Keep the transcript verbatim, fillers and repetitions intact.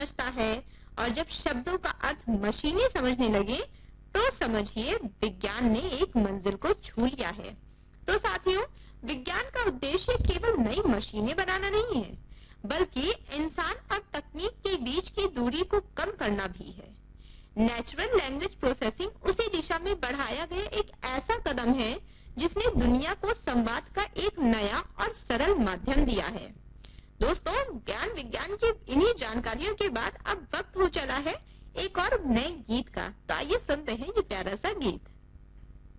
समझता है और जब शब्दों का अर्थ मशीनें समझने लगे तो समझिए विज्ञान ने एक मंजिल को छू लिया है। तो साथियों, विज्ञान का उद्देश्य केवल नई मशीनें बनाना नहीं है, बल्कि इंसान और तकनीक के बीच की दूरी को कम करना भी है। नेचुरल लैंग्वेज प्रोसेसिंग उसी दिशा में बढ़ाया गया एक ऐसा कदम है जिसने दुनिया को संवाद का एक नया और सरल माध्यम दिया है। दोस्तों, ज्ञान विज्ञान की इन्हीं जानकारियों के बाद अब वक्त हो चला है एक और नए गीत का। तो आइए सुनते हैं ये प्यारा सा गीत।